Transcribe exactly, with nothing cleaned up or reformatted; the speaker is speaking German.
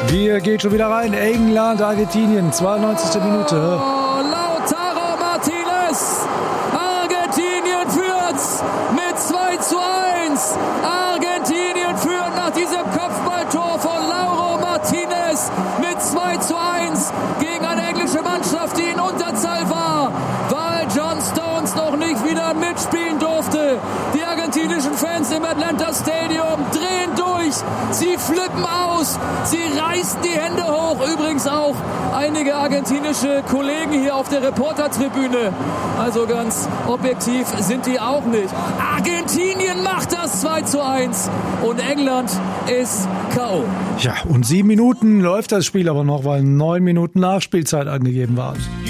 Wir gehen schon wieder rein. England, Argentinien, zweiundneunzigste Minute. Oh, Lautaro Martinez. Argentinien führt's mit zwei zu eins. Argentinien führt nach diesem Kopfballtor von Lautaro Martinez mit zwei zu eins gegen eine englische Mannschaft, die in Unterzahl war, weil John Stones noch nicht wieder mitspielen durfte. Die argentinischen Fans im Atlanta Stadium drehen durch, sie flippen aus, sie reißen die Hände hoch. Übrigens auch einige argentinische Kollegen hier auf der Reportertribüne. Also ganz objektiv sind die auch nicht. Argentinien macht das zwei zu eins und England ist K O. Ja, und sieben Minuten läuft das Spiel aber noch, weil neun Minuten Nachspielzeit angegeben war.